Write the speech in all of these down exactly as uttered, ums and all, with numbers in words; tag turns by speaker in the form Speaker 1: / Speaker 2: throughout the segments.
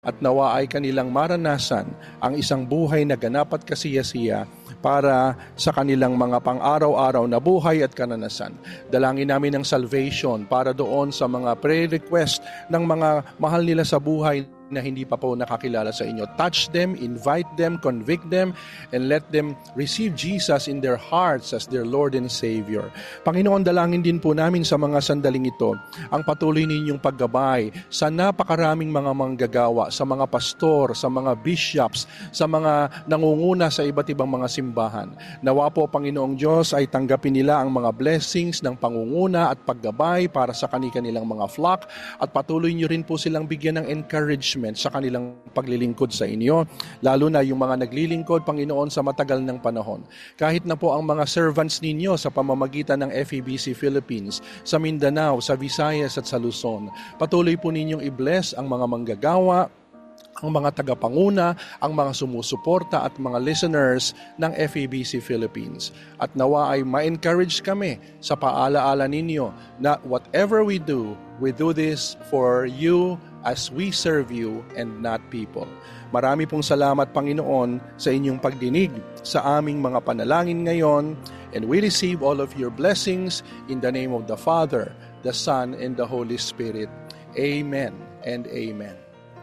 Speaker 1: at nawa ay kanilang maranasan ang isang buhay na ganap at kasiyasiya para sa kanilang mga pang-araw-araw na buhay at karanasan. Dalangin namin ang salvation para doon sa mga prayer request ng mga mahal nila sa buhay na hindi pa po nakakilala sa inyo. Touch them, invite them, convict them, and let them receive Jesus in their hearts as their Lord and Savior. Panginoon, dalangin din po namin sa mga sandaling ito ang patuloy ninyong paggabay sa napakaraming mga manggagawa, sa mga pastor, sa mga bishops, sa mga nangunguna sa iba't ibang mga simbahan. Nawa po, Panginoong Diyos, ay tanggapin nila ang mga blessings ng pangunguna at paggabay para sa kanilang mga flock, at patuloy niyo rin po silang bigyan ng encouragement sa kanilang paglilingkod sa inyo, lalo na yung mga naglilingkod, Panginoon, sa matagal ng panahon. Kahit na po ang mga servants ninyo sa pamamagitan ng F E B C Philippines, sa Mindanao, sa Visayas at sa Luzon, patuloy po ninyong i-bless ang mga manggagawa, ang mga tagapanguna, ang mga sumusuporta at mga listeners ng F E B C Philippines. At nawa ay ma-encourage kami sa paalaala ninyo na whatever we do, we do this for you as we serve you and not people. Marami pong salamat, Panginoon, sa inyong pagdinig sa aming mga panalangin ngayon, and we receive all of your blessings in the name of the Father, the Son, and the Holy Spirit. Amen and amen.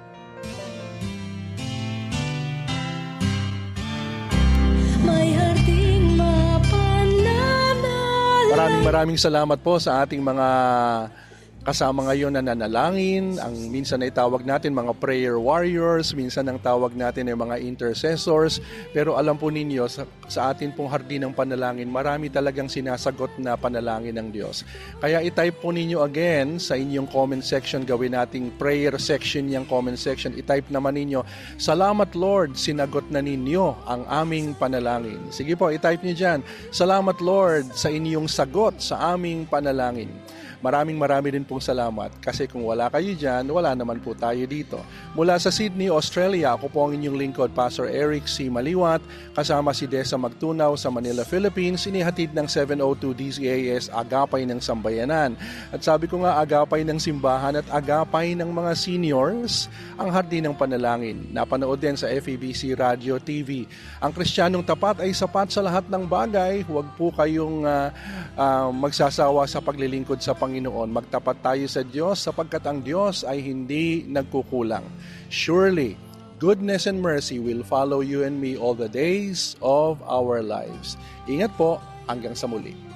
Speaker 2: May harding mapananal.
Speaker 1: Maraming maraming salamat po sa ating mga kasama ngayon na nanalangin. Ang minsan ay tawag natin mga prayer warriors, minsan ang tawag natin ay mga intercessors. Pero alam po ninyo, sa, sa atin pong hardin ng panalangin, marami talagang sinasagot na panalangin ng Diyos. Kaya i-type po ninyo again sa inyong comment section, gawin nating prayer section yung comment section. I-type naman ninyo, "Salamat Lord, sinagot na ninyo ang aming panalangin." Sige po, i-type niyo dyan, "Salamat Lord sa inyong sagot sa aming panalangin." Maraming marami din pong salamat kasi kung wala kayo dyan, wala naman po tayo dito. Mula sa Sydney, Australia, ako po ang inyong lingkod, Pastor Eric C. Maliwat, kasama si Desa Magtunaw sa Manila, Philippines, inihatid ng seven oh two D C A S Agapay ng Sambayanan. At sabi ko nga, agapay ng simbahan at agapay ng mga seniors, ang hardin ng panalangin. Napanood din sa F E B C Radio T V. Ang Kristiyanong tapat ay sapat sa lahat ng bagay. Huwag po kayong uh, uh, magsasawa sa paglilingkod sa Panginoon. Panginoon, magtapat tayo sa Diyos sapagkat ang Diyos ay hindi nagkukulang. Surely, goodness and mercy will follow you and me all the days of our lives. Ingat po, hanggang sa muli.